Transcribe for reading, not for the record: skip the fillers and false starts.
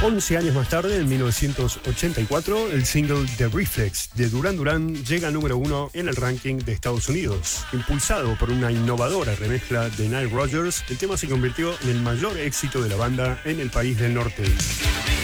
11 años más tarde, en 1984, el single The Reflex de Duran Duran llega al número 1 en el ranking de Estados Unidos. Impulsado por una innovadora remezcla de Nile Rodgers, el tema se convirtió en el mayor éxito de la banda en el país del norte.